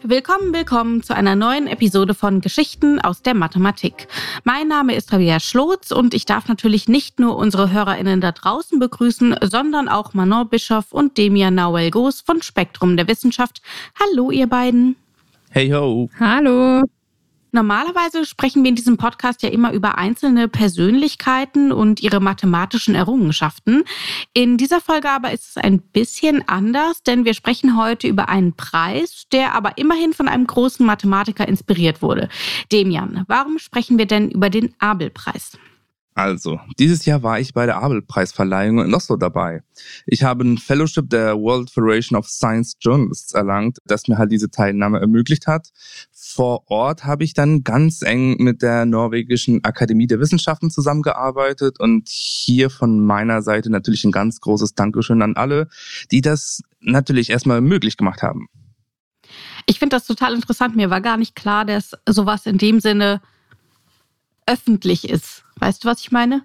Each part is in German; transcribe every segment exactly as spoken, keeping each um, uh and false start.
Willkommen, willkommen zu einer neuen Episode von Geschichten aus der Mathematik. Mein Name ist Rabea Schlotz und ich darf natürlich nicht nur unsere HörerInnen da draußen begrüßen, sondern auch Manon Bischoff und Demian Nauel-Goos von Spektrum der Wissenschaft. Hallo ihr beiden. Hey ho. Hallo. Normalerweise sprechen wir in diesem Podcast ja immer über einzelne Persönlichkeiten und ihre mathematischen Errungenschaften. In dieser Folge aber ist es ein bisschen anders, denn wir sprechen heute über einen Preis, der aber immerhin von einem großen Mathematiker inspiriert wurde. Demian, warum sprechen wir denn über den Abel-Preis? Also, dieses Jahr war ich bei der Abel-Preisverleihung in Oslo dabei. Ich habe ein Fellowship der World Federation of Science Journalists erlangt, das mir halt diese Teilnahme ermöglicht hat. Vor Ort habe ich dann ganz eng mit der norwegischen Akademie der Wissenschaften zusammengearbeitet und hier von meiner Seite natürlich ein ganz großes Dankeschön an alle, die das natürlich erstmal möglich gemacht haben. Ich finde das total interessant. Mir war gar nicht klar, dass sowas in dem Sinne öffentlich ist. Weißt du, was ich meine?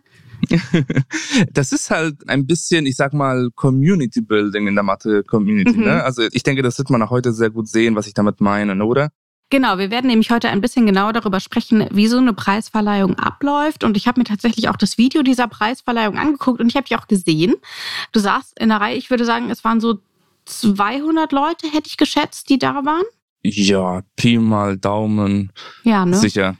Das ist halt ein bisschen, ich sag mal, Community Building in der Mathe-Community. Mhm. Ne? Also ich denke, das wird man auch heute sehr gut sehen, was ich damit meine, oder? Genau, wir werden nämlich heute ein bisschen genauer darüber sprechen, wie so eine Preisverleihung abläuft. Und ich habe mir tatsächlich auch das Video dieser Preisverleihung angeguckt und ich habe dich auch gesehen. Du saßt in der Reihe, ich würde sagen, es waren so zweihundert Leute, hätte ich geschätzt, die da waren. Ja, Pi mal Daumen. Ja, ne? Sicher.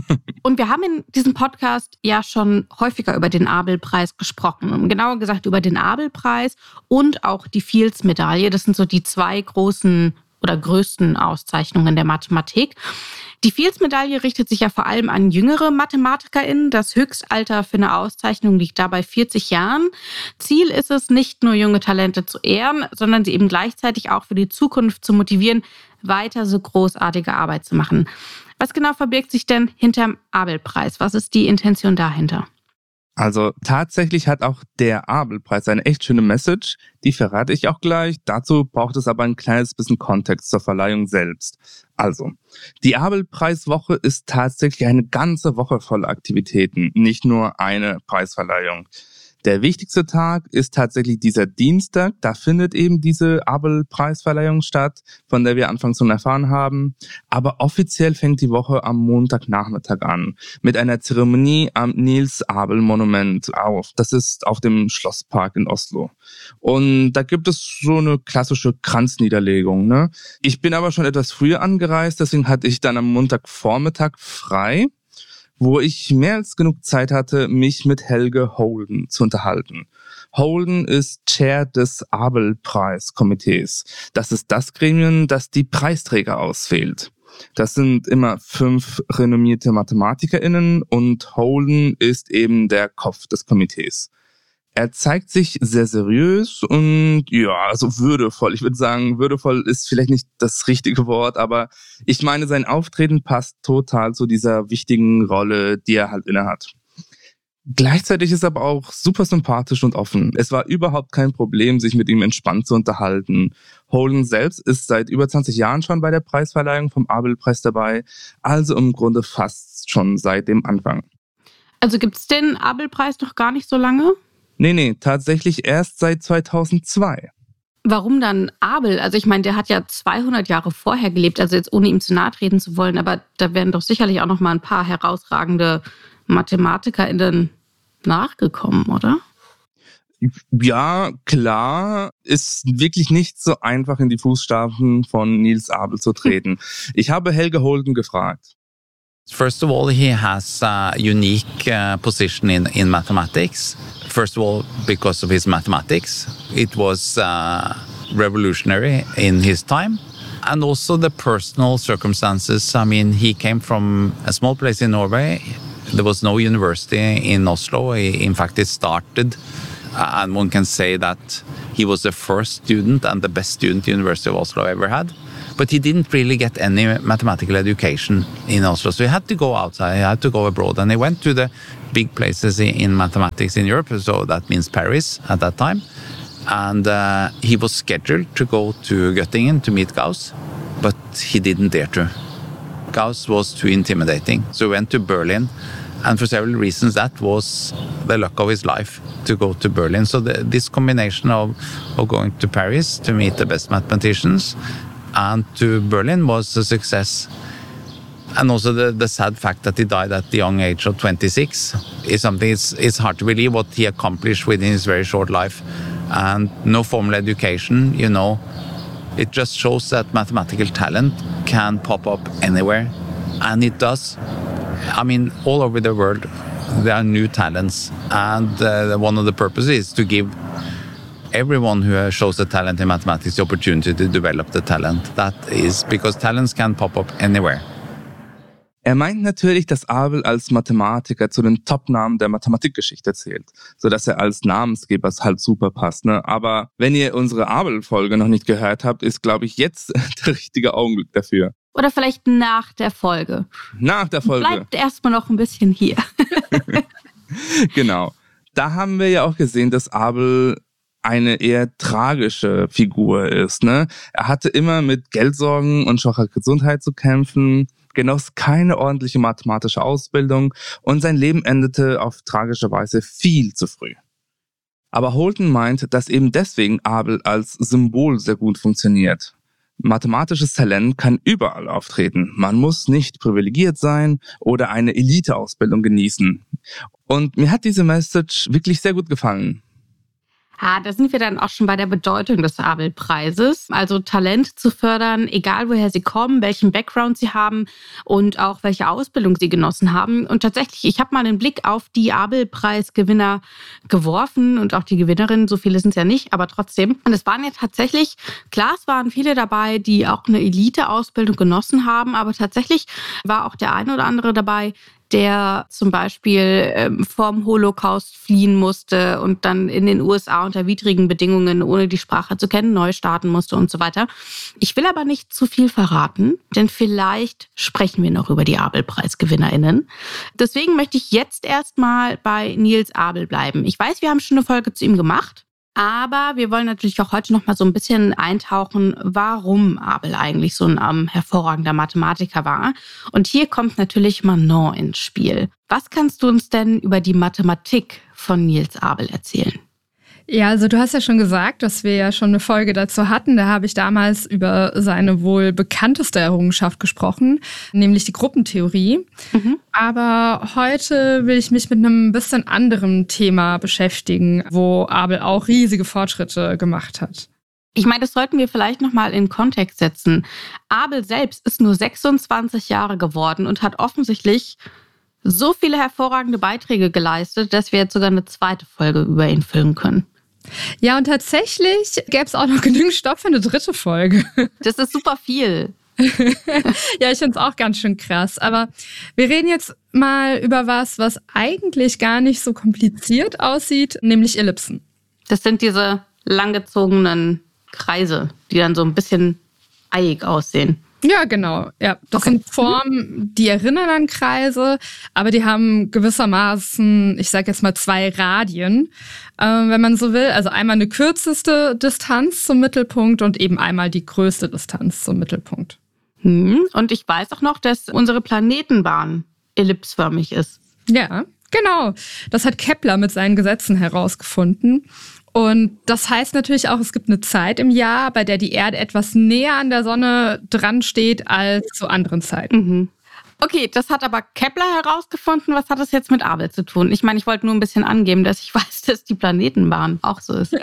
Und wir haben in diesem Podcast ja schon häufiger über den Abel-Preis gesprochen. Genauer gesagt über den Abel-Preis und auch die Fields-Medaille. Das sind so die zwei großen oder größten Auszeichnungen der Mathematik. Die Fields-Medaille richtet sich ja vor allem an jüngere MathematikerInnen. Das Höchstalter für eine Auszeichnung liegt dabei vierzig Jahren. Ziel ist es, nicht nur junge Talente zu ehren, sondern sie eben gleichzeitig auch für die Zukunft zu motivieren, weiter so großartige Arbeit zu machen. Was genau verbirgt sich denn hinterm Abel-Preis? Was ist die Intention dahinter? Also tatsächlich hat auch der Abel-Preis eine echt schöne Message, die verrate ich auch gleich. Dazu braucht es aber ein kleines bisschen Kontext zur Verleihung selbst. Also, die Abel-Preiswoche ist tatsächlich eine ganze Woche voller Aktivitäten, nicht nur eine Preisverleihung. Der wichtigste Tag ist tatsächlich dieser Dienstag. Da findet eben diese Abel-Preisverleihung statt, von der wir anfangs schon erfahren haben. Aber offiziell fängt die Woche am Montagnachmittag an, mit einer Zeremonie am Niels-Abel-Monument auf. Das ist auf dem Schlosspark in Oslo. Und da gibt es so eine klassische Kranzniederlegung, ne? Ich bin aber schon etwas früher angereist, deswegen hatte ich dann am Montagvormittag frei, wo ich mehr als genug Zeit hatte, mich mit Helge Holden zu unterhalten. Holden ist Chair des Abel-Preiskomitees. Das ist das Gremium, das die Preisträger auswählt. Das sind immer fünf renommierte MathematikerInnen und Holden ist eben der Kopf des Komitees. Er zeigt sich sehr seriös und ja, also würdevoll. Ich würde sagen, würdevoll ist vielleicht nicht das richtige Wort, aber ich meine, sein Auftreten passt total zu dieser wichtigen Rolle, die er halt innehat. Gleichzeitig ist er aber auch super sympathisch und offen. Es war überhaupt kein Problem, sich mit ihm entspannt zu unterhalten. Holden selbst ist seit über zwanzig Jahren schon bei der Preisverleihung vom Abel-Preis dabei, also im Grunde fast schon seit dem Anfang. Also gibt es den Abel-Preis noch gar nicht so lange? Nee, nee, tatsächlich erst seit zweitausendzwei. Warum dann Abel? Also ich meine, der hat ja zweihundert Jahre vorher gelebt, also jetzt ohne ihm zu nahe treten zu wollen, aber da werden doch sicherlich auch noch mal ein paar herausragende MathematikerInnen nachgekommen, oder? Ja, klar, ist wirklich nicht so einfach in die Fußstapfen von Niels Abel zu treten. Ich habe Helge Holden gefragt. First of all, he has a unique uh, position in, in mathematics. First of all, because of his mathematics. It was uh, revolutionary in his time. And also the personal circumstances. I mean, he came from a small place in Norway. There was no university in Oslo. In fact, it started, uh, and one can say that he was the first student and the best student the University of Oslo ever had. But he didn't really get any mathematical education in Oslo. So he had to go outside, he had to go abroad. And he went to the big places in mathematics in Europe. So that means Paris at that time. And uh, he was scheduled to go to Göttingen to meet Gauss, but he didn't dare to. Gauss was too intimidating. So he went to Berlin. And for several reasons, that was the luck of his life, to go to Berlin. So the, this combination of, of going to Paris to meet the best mathematicians and to Berlin was a success. And also the, the sad fact that he died at the young age of twenty-six is something, it's, it's hard to believe what he accomplished within his very short life. And no formal education, you know, it just shows that mathematical talent can pop up anywhere. And it does. I mean, all over the world, there are new talents. And uh, one of the purposes is to give everyone who shows a talent in mathematics the opportunity to develop the talent. That is because talents can pop up anywhere. Er meint natürlich, dass Abel als Mathematiker zu den Top-Namen der Mathematikgeschichte zählt, sodass er als Namensgeber halt super passt. Ne? Aber wenn ihr unsere Abel-Folge noch nicht gehört habt, ist, glaube ich, jetzt der richtige Augenblick dafür. Oder vielleicht nach der Folge. Nach der Folge. Bleibt erstmal noch ein bisschen hier. Genau. Da haben wir ja auch gesehen, dass Abel eine eher tragische Figur ist. Ne? Er hatte immer mit Geldsorgen und schwacher Gesundheit zu kämpfen, genoss keine ordentliche mathematische Ausbildung und sein Leben endete auf tragische Weise viel zu früh. Aber Holton meint, dass eben deswegen Abel als Symbol sehr gut funktioniert. Mathematisches Talent kann überall auftreten. Man muss nicht privilegiert sein oder eine Eliteausbildung genießen. Und mir hat diese Message wirklich sehr gut gefallen. Ah, da sind wir dann auch schon bei der Bedeutung des Abel-Preises. Also Talent zu fördern, egal woher sie kommen, welchen Background sie haben und auch welche Ausbildung sie genossen haben. Und tatsächlich, ich habe mal einen Blick auf die Abel-Preisgewinner geworfen und auch die Gewinnerinnen, so viele sind es ja nicht, aber trotzdem. Und es waren ja tatsächlich, klar, es waren viele dabei, die auch eine Elite-Ausbildung genossen haben, aber tatsächlich war auch der eine oder andere dabei, der zum Beispiel ähm, vom Holocaust fliehen musste und dann in den U S A unter widrigen Bedingungen, ohne die Sprache zu kennen, neu starten musste und so weiter. Ich will aber nicht zu viel verraten, denn vielleicht sprechen wir noch über die Abel-PreisgewinnerInnen. Deswegen möchte ich jetzt erstmal bei Niels Abel bleiben. Ich weiß, wir haben schon eine Folge zu ihm gemacht. Aber wir wollen natürlich auch heute noch mal so ein bisschen eintauchen, warum Abel eigentlich so ein um, hervorragender Mathematiker war. Und hier kommt natürlich Manon ins Spiel. Was kannst du uns denn über die Mathematik von Niels Abel erzählen? Ja, also du hast ja schon gesagt, dass wir ja schon eine Folge dazu hatten. Da habe ich damals über seine wohl bekannteste Errungenschaft gesprochen, nämlich die Gruppentheorie. Mhm. Aber heute will ich mich mit einem bisschen anderen Thema beschäftigen, wo Abel auch riesige Fortschritte gemacht hat. Ich meine, das sollten wir vielleicht nochmal in Kontext setzen. Abel selbst ist nur sechsundzwanzig Jahre geworden und hat offensichtlich so viele hervorragende Beiträge geleistet, dass wir jetzt sogar eine zweite Folge über ihn füllen können. Ja, und tatsächlich gäbe es auch noch genügend Stoff für eine dritte Folge. Das ist super viel. Ja, ich finde es auch ganz schön krass. Aber wir reden jetzt mal über was, was eigentlich gar nicht so kompliziert aussieht, nämlich Ellipsen. Das sind diese langgezogenen Kreise, die dann so ein bisschen eiig aussehen. Ja, genau. Ja, das okay. sind Formen, die erinnern an Kreise, aber die haben gewissermaßen, ich sage jetzt mal, zwei Radien, äh, wenn man so will. Also einmal eine kürzeste Distanz zum Mittelpunkt und eben einmal die größte Distanz zum Mittelpunkt. Hm. Und ich weiß auch noch, dass unsere Planetenbahn ellipsförmig ist. Ja, genau. Das hat Kepler mit seinen Gesetzen herausgefunden. Und das heißt natürlich auch, es gibt eine Zeit im Jahr, bei der die Erde etwas näher an der Sonne dran steht als zu anderen Zeiten. Mhm. Okay, das hat aber Kepler herausgefunden. Was hat das jetzt mit Abel zu tun? Ich meine, ich wollte nur ein bisschen angeben, dass ich weiß, dass die Planetenbahn auch so ist.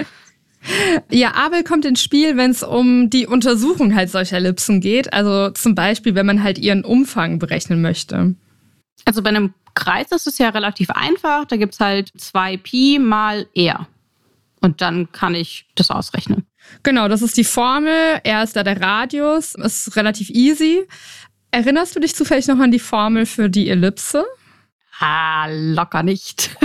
Ja, Abel kommt ins Spiel, wenn es um die Untersuchung halt solcher Ellipsen geht. Also zum Beispiel, wenn man halt ihren Umfang berechnen möchte. Also bei einem Kreis ist es ja relativ einfach. Da gibt es halt zwei Pi mal R. Und dann kann ich das ausrechnen. Genau, das ist die Formel. R ist da der Radius. Ist relativ easy. Erinnerst du dich zufällig noch an die Formel für die Ellipse? Ah, locker nicht.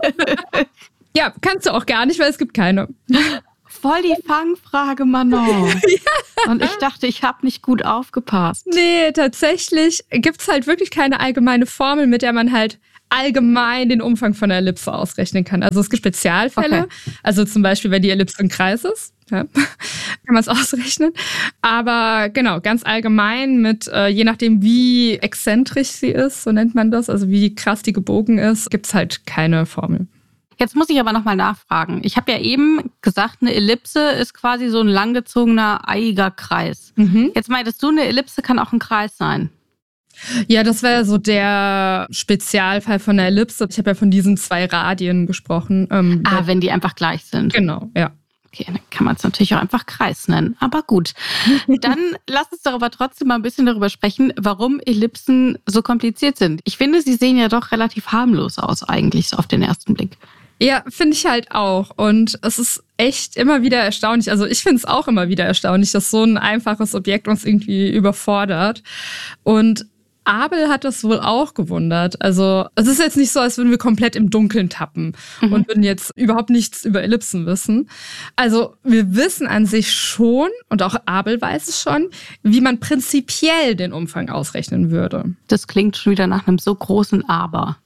Ja, kannst du auch gar nicht, weil es gibt keine. Voll die Fangfrage, Manon. Ja. Und ich dachte, ich habe nicht gut aufgepasst. Nee, tatsächlich gibt es halt wirklich keine allgemeine Formel, mit der man halt allgemein den Umfang von der Ellipse ausrechnen kann. Also es gibt Spezialfälle, okay. Also zum Beispiel, wenn die Ellipse ein Kreis ist, ja, kann man es ausrechnen. Aber genau, ganz allgemein mit, äh, je nachdem wie exzentrisch sie ist, so nennt man das, also wie krass die gebogen ist, gibt es halt keine Formel. Jetzt muss ich aber nochmal nachfragen. Ich habe ja eben gesagt, eine Ellipse ist quasi so ein langgezogener, eiiger Kreis. Mhm. Jetzt meintest du, eine Ellipse kann auch ein Kreis sein. Ja, das wäre so der Spezialfall von der Ellipse. Ich habe ja von diesen zwei Radien gesprochen. Ähm, ah, wenn die einfach gleich sind. Genau, ja. Okay, dann kann man es natürlich auch einfach Kreis nennen. Aber gut, dann lass uns doch aber trotzdem mal ein bisschen darüber sprechen, warum Ellipsen so kompliziert sind. Ich finde, sie sehen ja doch relativ harmlos aus eigentlich, so auf den ersten Blick. Ja, finde ich halt auch. Und es ist echt immer wieder erstaunlich. Also ich finde es auch immer wieder erstaunlich, dass so ein einfaches Objekt uns irgendwie überfordert. Und Abel hat das wohl auch gewundert. Also es ist jetzt nicht so, als würden wir komplett im Dunkeln tappen mhm. und würden jetzt überhaupt nichts über Ellipsen wissen. Also wir wissen an sich schon, und auch Abel weiß es schon, wie man prinzipiell den Umfang ausrechnen würde. Das klingt schon wieder nach einem so großen Aber.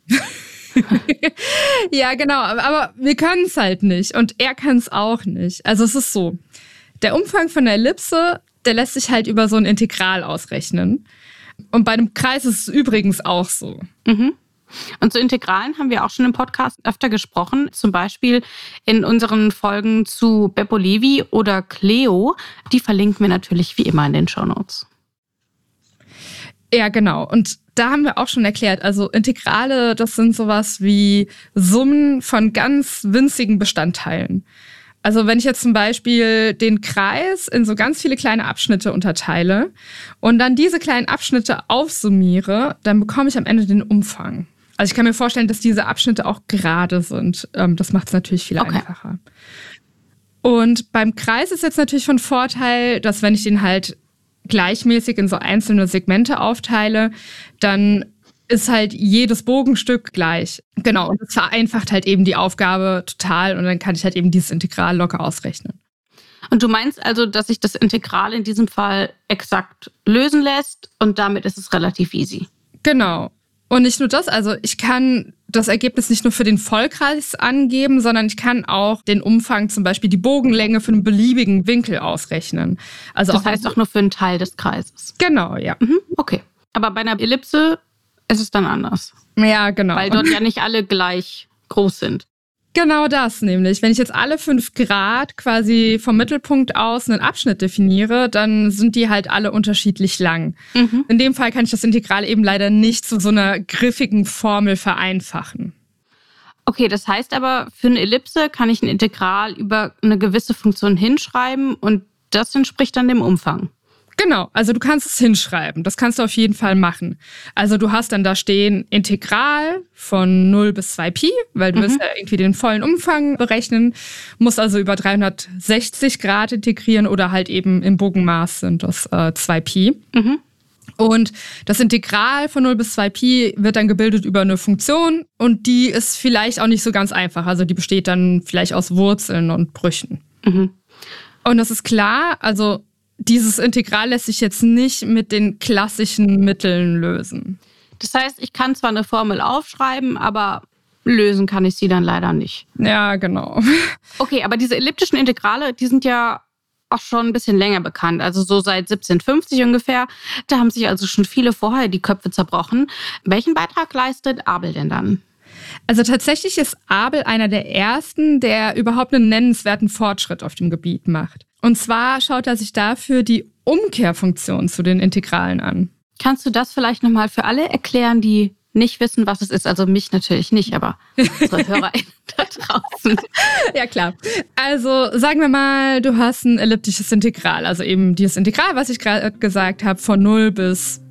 Ja, genau. Aber wir können es halt nicht. Und er kann es auch nicht. Also es ist so, der Umfang von der Ellipse, der lässt sich halt über so ein Integral ausrechnen. Und bei einem Kreis ist es übrigens auch so. Mhm. Und zu Integralen haben wir auch schon im Podcast öfter gesprochen. Zum Beispiel in unseren Folgen zu Beppo Levi oder Cleo. Die verlinken wir natürlich wie immer in den Shownotes. Ja, genau. Und da haben wir auch schon erklärt, also Integrale, das sind sowas wie Summen von ganz winzigen Bestandteilen. Also wenn ich jetzt zum Beispiel den Kreis in so ganz viele kleine Abschnitte unterteile und dann diese kleinen Abschnitte aufsummiere, dann bekomme ich am Ende den Umfang. Also ich kann mir vorstellen, dass diese Abschnitte auch gerade sind. Das macht es natürlich viel okay. einfacher. Und beim Kreis ist jetzt natürlich von Vorteil, dass wenn ich den halt gleichmäßig in so einzelne Segmente aufteile, dann ist halt jedes Bogenstück gleich. Genau, und das vereinfacht halt eben die Aufgabe total und dann kann ich halt eben dieses Integral locker ausrechnen. Und du meinst also, dass sich das Integral in diesem Fall exakt lösen lässt und damit ist es relativ easy? Genau. Und nicht nur das, also ich kann das Ergebnis nicht nur für den Vollkreis angeben, sondern ich kann auch den Umfang, zum Beispiel die Bogenlänge für einen beliebigen Winkel ausrechnen. Also das auch heißt auch nur für einen Teil des Kreises? Genau, ja. Mhm, okay. Aber bei einer Ellipse ist es dann anders? Ja, genau. Weil dort ja nicht alle gleich groß sind. Genau das nämlich. Wenn ich jetzt alle fünf Grad quasi vom Mittelpunkt aus einen Abschnitt definiere, dann sind die halt alle unterschiedlich lang. Mhm. In dem Fall kann ich das Integral eben leider nicht zu so einer griffigen Formel vereinfachen. Okay, das heißt aber, für eine Ellipse kann ich ein Integral über eine gewisse Funktion hinschreiben und das entspricht dann dem Umfang. Genau, also du kannst es hinschreiben. Das kannst du auf jeden Fall machen. Also du hast dann da stehen Integral von null bis zwei Pi, weil du mhm. willst ja irgendwie den vollen Umfang berechnen. Musst also über dreihundertsechzig Grad integrieren oder halt eben im Bogenmaß sind das äh, zwei Pi. Mhm. Und das Integral von null bis zwei Pi wird dann gebildet über eine Funktion und die ist vielleicht auch nicht so ganz einfach. Also die besteht dann vielleicht aus Wurzeln und Brüchen. Mhm. Und das ist klar, also dieses Integral lässt sich jetzt nicht mit den klassischen Mitteln lösen. Das heißt, ich kann zwar eine Formel aufschreiben, aber lösen kann ich sie dann leider nicht. Ja, genau. Okay, aber diese elliptischen Integrale, die sind ja auch schon ein bisschen länger bekannt. Also so seit siebzehnhundertfünfzig ungefähr. Da haben sich also schon viele vorher die Köpfe zerbrochen. Welchen Beitrag leistet Abel denn dann? Also tatsächlich ist Abel einer der ersten, der überhaupt einen nennenswerten Fortschritt auf dem Gebiet macht. Und zwar schaut er sich dafür die Umkehrfunktion zu den Integralen an. Kannst du das vielleicht nochmal für alle erklären, die nicht wissen, was es ist? Also mich natürlich nicht, aber unsere HörerInnen da draußen. Ja, klar. Also sagen wir mal, du hast ein elliptisches Integral. Also eben dieses Integral, was ich gerade gesagt habe, von null bis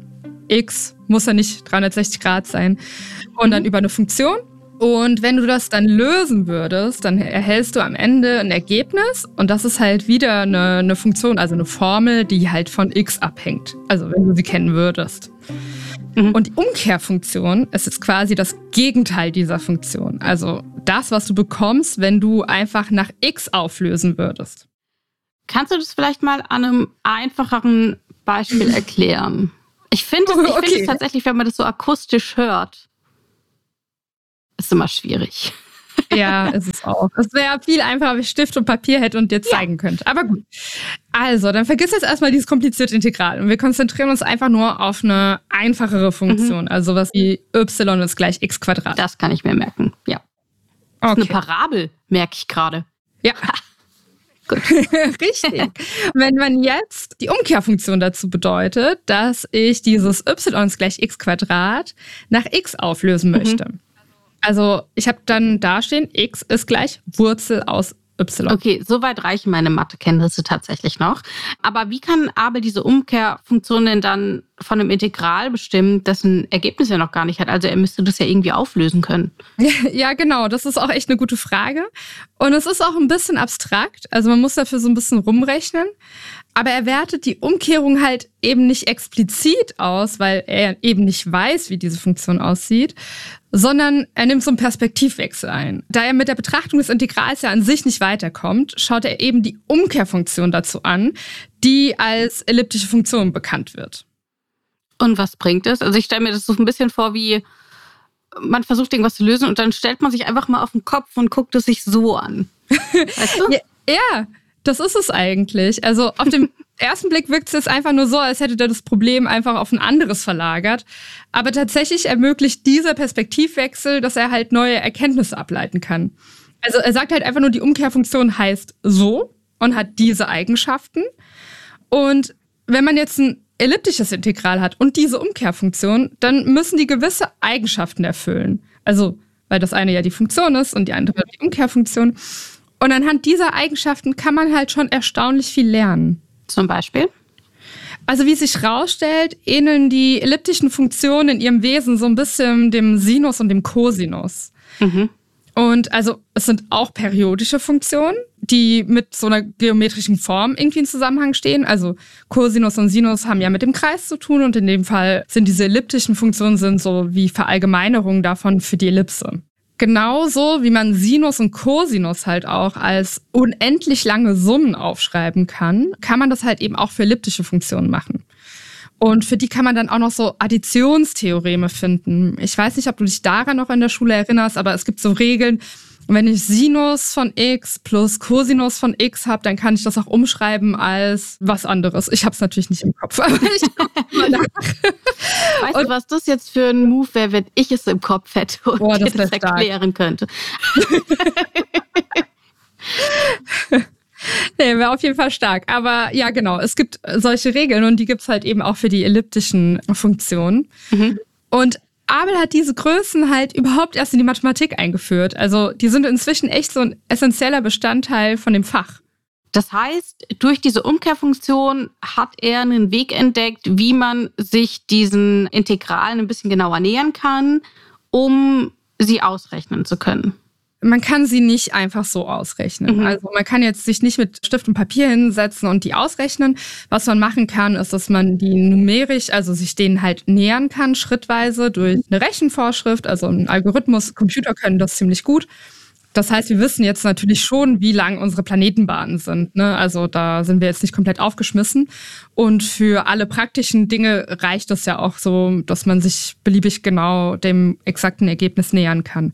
x, muss ja nicht dreihundertsechzig Grad sein. Und dann über eine Funktion. Und wenn du das dann lösen würdest, dann erhältst du am Ende ein Ergebnis und das ist halt wieder eine, eine Funktion, also eine Formel, die halt von x abhängt. Also wenn du sie kennen würdest. Mhm. Und die Umkehrfunktion ist jetzt quasi das Gegenteil dieser Funktion. Also das, was du bekommst, wenn du einfach nach x auflösen würdest. Kannst du das vielleicht mal an einem einfacheren Beispiel erklären? Ich finde es, ich okay. find es tatsächlich, wenn man das so akustisch hört, ist immer schwierig. Ja, ist es auch. Es wäre viel einfacher, wenn ich Stift und Papier hätte und dir zeigen ja. könnte. Aber gut. Also, dann vergiss jetzt erstmal dieses komplizierte Integral. Und wir konzentrieren uns einfach nur auf eine einfachere Funktion. Mhm. Also was wie y ist gleich x Quadrat. Das kann ich mir merken, ja. Das ist eine Parabel, merke ich gerade. Ja. Gut. Richtig. Wenn man jetzt die Umkehrfunktion dazu bedeutet, dass ich dieses y ist gleich x Quadrat nach x auflösen möchte. Mhm. Also ich habe dann da stehen, x ist gleich Wurzel aus y. Okay, soweit reichen meine Mathekenntnisse tatsächlich noch. Aber wie kann Abel diese Umkehrfunktion denn dann von einem Integral bestimmen, dessen Ergebnis er noch gar nicht hat? Also er müsste das ja irgendwie auflösen können. Ja, genau. Das ist auch echt eine gute Frage. Und es ist auch ein bisschen abstrakt. Also man muss dafür so ein bisschen rumrechnen. Aber er wertet die Umkehrung halt eben nicht explizit aus, weil er eben nicht weiß, wie diese Funktion aussieht, sondern er nimmt so einen Perspektivwechsel ein. Da er mit der Betrachtung des Integrals ja an sich nicht weiterkommt, schaut er eben die Umkehrfunktion dazu an, die als elliptische Funktion bekannt wird. Und was bringt es? Also ich stelle mir das so ein bisschen vor, wie man versucht, irgendwas zu lösen und dann stellt man sich einfach mal auf den Kopf und guckt es sich so an. Weißt du? Ja, ja, das ist es eigentlich. Also auf dem ersten Blick wirkt es jetzt einfach nur so, als hätte er das Problem einfach auf ein anderes verlagert. Aber tatsächlich ermöglicht dieser Perspektivwechsel, dass er halt neue Erkenntnisse ableiten kann. Also er sagt halt einfach nur, die Umkehrfunktion heißt so und hat diese Eigenschaften. Und wenn man jetzt ein elliptisches Integral hat und diese Umkehrfunktion, dann müssen die gewisse Eigenschaften erfüllen. Also, weil das eine ja die Funktion ist und die andere die Umkehrfunktion. Und anhand dieser Eigenschaften kann man halt schon erstaunlich viel lernen. Zum Beispiel? Also wie sich rausstellt, ähneln die elliptischen Funktionen in ihrem Wesen so ein bisschen dem Sinus und dem Cosinus. Mhm. Und also es sind auch periodische Funktionen, die mit so einer geometrischen Form irgendwie in Zusammenhang stehen. Also Cosinus und Sinus haben ja mit dem Kreis zu tun und in dem Fall sind diese elliptischen Funktionen sind so wie Verallgemeinerungen davon für die Ellipse. Genauso wie man Sinus und Cosinus halt auch als unendlich lange Summen aufschreiben kann, kann man das halt eben auch für elliptische Funktionen machen. Und für die kann man dann auch noch so Additionstheoreme finden. Ich weiß nicht, ob du dich daran noch in der Schule erinnerst, aber es gibt so Regeln, wenn ich Sinus von x plus Cosinus von x habe, dann kann ich das auch umschreiben als was anderes. Ich habe es natürlich nicht im Kopf, aber ich gucke mal nach. Weißt und, du, was das jetzt für ein Move wäre, wenn ich es im Kopf hätte und boah, das dir das erklären könnte? Nee, wäre auf jeden Fall stark. Aber ja, genau, es gibt solche Regeln und die gibt es halt eben auch für die elliptischen Funktionen. Mhm. Und Abel hat diese Größen halt überhaupt erst in die Mathematik eingeführt. Also die sind inzwischen echt so ein essentieller Bestandteil von dem Fach. Das heißt, durch diese Umkehrfunktion hat er einen Weg entdeckt, wie man sich diesen Integralen ein bisschen genauer nähern kann, um sie ausrechnen zu können. Man kann sie nicht einfach so ausrechnen. Mhm. Also man kann jetzt sich nicht mit Stift und Papier hinsetzen und die ausrechnen. Was man machen kann, ist, dass man die numerisch, also sich denen halt nähern kann, schrittweise durch eine Rechenvorschrift, also ein Algorithmus. Computer können das ziemlich gut. Das heißt, wir wissen jetzt natürlich schon, wie lang unsere Planetenbahnen sind, ne? Also da sind wir jetzt nicht komplett aufgeschmissen. Und für alle praktischen Dinge reicht es ja auch so, dass man sich beliebig genau dem exakten Ergebnis nähern kann.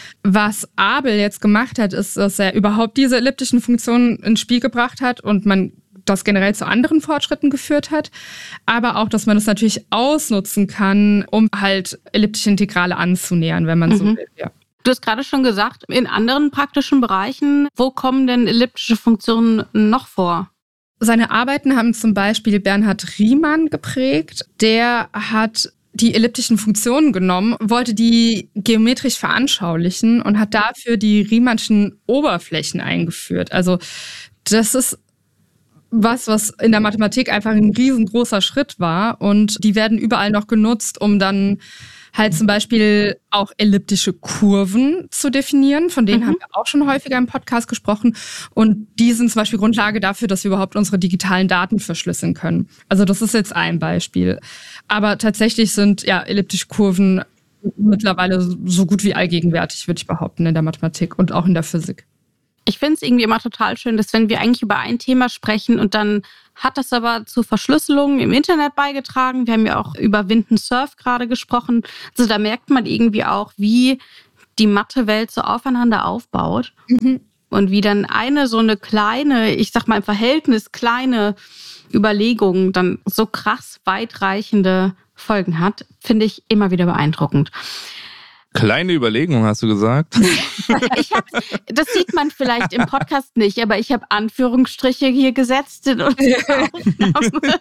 Was Abel jetzt gemacht hat, ist, dass er überhaupt diese elliptischen Funktionen ins Spiel gebracht hat und man das generell zu anderen Fortschritten geführt hat. Aber auch, dass man das natürlich ausnutzen kann, um halt elliptische Integrale anzunähern, wenn man mhm. so will. Ja. Du hast gerade schon gesagt, in anderen praktischen Bereichen, wo kommen denn elliptische Funktionen noch vor? Seine Arbeiten haben zum Beispiel Bernhard Riemann geprägt. Der hat die elliptischen Funktionen genommen, wollte die geometrisch veranschaulichen und hat dafür die Riemannschen Oberflächen eingeführt. Also das ist was, was in der Mathematik einfach ein riesengroßer Schritt war und die werden überall noch genutzt, um dann halt zum Beispiel auch elliptische Kurven zu definieren. Von denen mhm. haben wir auch schon häufiger im Podcast gesprochen. Und die sind zum Beispiel Grundlage dafür, dass wir überhaupt unsere digitalen Daten verschlüsseln können. Also das ist jetzt ein Beispiel. Aber tatsächlich sind ja elliptische Kurven mittlerweile so gut wie allgegenwärtig, würde ich behaupten, in der Mathematik und auch in der Physik. Ich finde es irgendwie immer total schön, dass wenn wir eigentlich über ein Thema sprechen und dann hat das aber zu Verschlüsselungen im Internet beigetragen. Wir haben ja auch über Wind und Surf gerade gesprochen. Also da merkt man irgendwie auch, wie die Mathe-Welt so aufeinander aufbaut. Mhm. Und wie dann eine so eine kleine, ich sag mal im Verhältnis kleine Überlegung dann so krass weitreichende Folgen hat, finde ich immer wieder beeindruckend. Kleine Überlegung, hast du gesagt? ich hab, das sieht man vielleicht im Podcast nicht, aber ich habe Anführungsstriche hier gesetzt in unserer Aufnahme.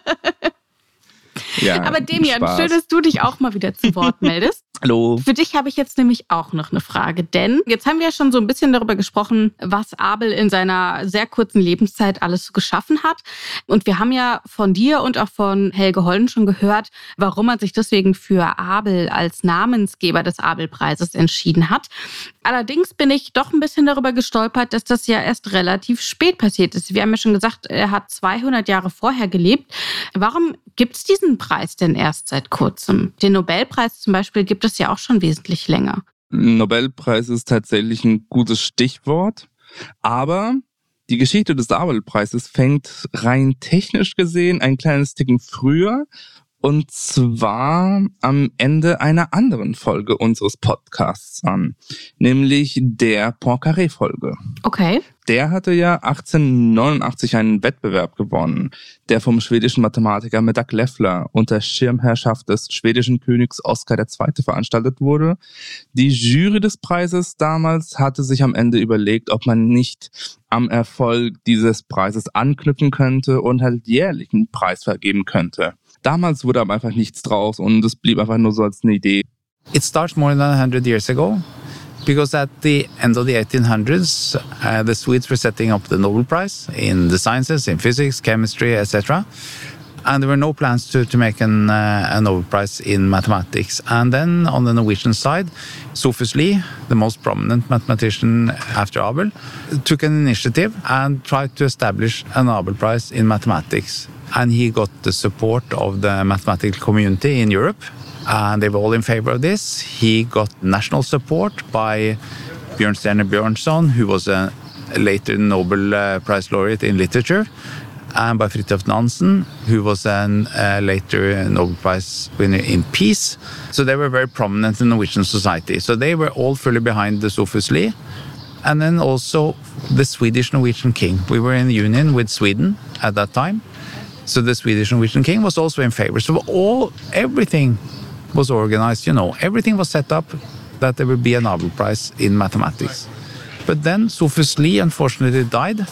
Ja, aber Demian, Spaß. schön, dass du dich auch mal wieder zu Wort meldest. Hallo. Für dich habe ich jetzt nämlich auch noch eine Frage, denn jetzt haben wir ja schon so ein bisschen darüber gesprochen, was Abel in seiner sehr kurzen Lebenszeit alles so geschaffen hat. Und wir haben ja von dir und auch von Helge Holden schon gehört, warum er sich deswegen für Abel als Namensgeber des Abelpreises entschieden hat. Allerdings bin ich doch ein bisschen darüber gestolpert, dass das ja erst relativ spät passiert ist. Wir haben ja schon gesagt, er hat zweihundert Jahre vorher gelebt. Warum gibt es diesen Preis denn erst seit kurzem? Den Nobelpreis zum Beispiel gibt es ja auch schon wesentlich länger. Nobelpreis ist tatsächlich ein gutes Stichwort, aber die Geschichte des Abelpreises fängt rein technisch gesehen ein kleines Ticken früher, und zwar am Ende einer anderen Folge unseres Podcasts an, nämlich der Poincaré-Folge. Okay. Der hatte ja achtzehnhundertneunundachtzig einen Wettbewerb gewonnen, der vom schwedischen Mathematiker Medak Leffler unter Schirmherrschaft des schwedischen Königs Oskar der Zweite veranstaltet wurde. Die Jury des Preises damals hatte sich am Ende überlegt, ob man nicht am Erfolg dieses Preises anknüpfen könnte und halt jährlich einen Preis vergeben könnte. Damals wurde aber einfach nichts draus und es blieb einfach nur so als eine Idee. It starts more than one hundred years ago. Because at the end of the eighteen hundreds, uh, the Swedes were setting up the Nobel Prize in the sciences, in physics, chemistry, et cetera. And there were no plans to, to make an, uh, a Nobel Prize in mathematics. And then on the Norwegian side, Sophus Lie, the most prominent mathematician after Abel, took an initiative and tried to establish a Nobel Prize in mathematics. And he got the support of the mathematical community in Europe. And they were all in favor of this. He got national support by Bjørnstjerne Bjørnson, who was a later Nobel uh, Prize laureate in literature, and by Fridtjof Nansen, who was a uh, later Nobel Prize winner in peace. So they were very prominent in Norwegian society. So they were all fully behind the Sophus Lie. And then also the Swedish Norwegian king. We were in union with Sweden at that time. So the Swedish Norwegian king was also in favor. So all, everything was organized, you know, everything was set up that there would be a Nobel Prize in mathematics. But then Sophus Lie unfortunately died.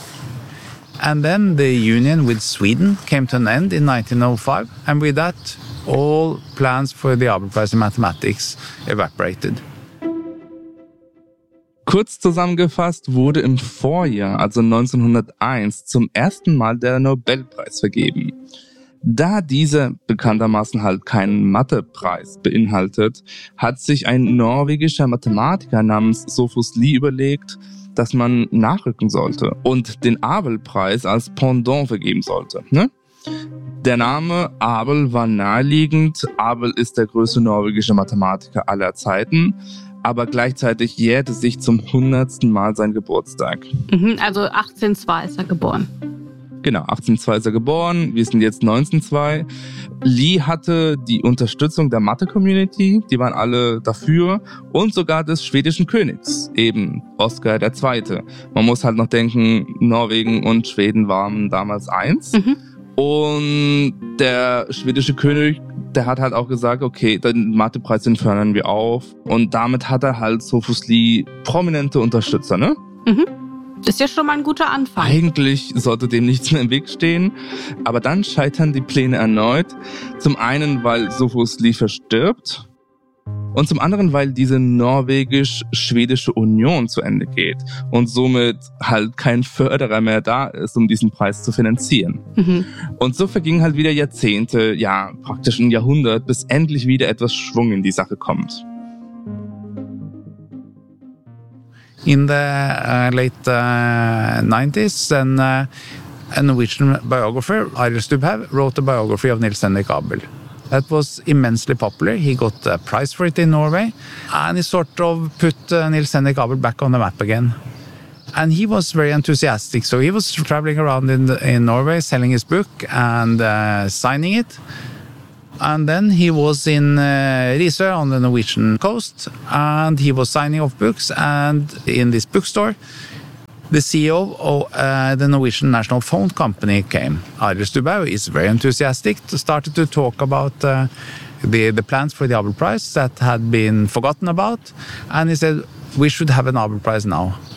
And then the union with Sweden came to an end in nineteen oh five. And with that, all plans for the Nobel Prize in mathematics evaporated. Kurz zusammengefasst wurde im Vorjahr, also neunzehnhunderteins, zum ersten Mal der Nobelpreis vergeben. Da dieser bekanntermaßen halt keinen Mathepreis beinhaltet, hat sich ein norwegischer Mathematiker namens Sophus Lie überlegt, dass man nachrücken sollte und den Abelpreis als Pendant vergeben sollte. Ne? Der Name Abel war naheliegend. Abel ist der größte norwegische Mathematiker aller Zeiten, aber gleichzeitig jährte sich zum hundertsten Mal sein Geburtstag. Mhm, also achtzehnhundertzwei ist er geboren. Genau, achtzehnhundertzwei ist er geboren, wir sind jetzt neunzehnhundertzwei. Lie hatte die Unterstützung der Mathe-Community, die waren alle dafür, und sogar des schwedischen Königs, eben Oskar der Zweite. Man muss halt noch denken, Norwegen und Schweden waren damals eins. Mhm. Und der schwedische König, der hat halt auch gesagt, okay, den Mathepreis, den fördern wir auf. Und damit hat er halt Sophus Lie prominente Unterstützer, ne? Mhm. Das ist ja schon mal ein guter Anfang. Eigentlich sollte dem nichts mehr im Weg stehen, aber dann scheitern die Pläne erneut. Zum einen, weil Sophus Lie verstirbt und zum anderen, weil diese norwegisch-schwedische Union zu Ende geht und somit halt kein Förderer mehr da ist, um diesen Preis zu finanzieren. Mhm. Und so vergingen halt wieder Jahrzehnte, ja praktisch ein Jahrhundert, bis endlich wieder etwas Schwung in die Sache kommt. In the uh, late uh, nineties, then uh, a Norwegian biographer, Arild Stubhaug, wrote a biography of Niels Henrik Abel. That was immensely popular. He got a prize for it in Norway, and he sort of put uh, Niels Henrik Abel back on the map again. And he was very enthusiastic, so he was traveling around in, the, in Norway, selling his book and uh, signing it. And then he was in uh, Risør on the Norwegian coast, and he was signing off books. And in this bookstore, the C E O of uh, the Norwegian National Phone Company came. Arild Stubhaug is very enthusiastic, started to talk about uh, the, the plans for the Nobel Prize that had been forgotten about. And he said, we should have a Nobel Prize now.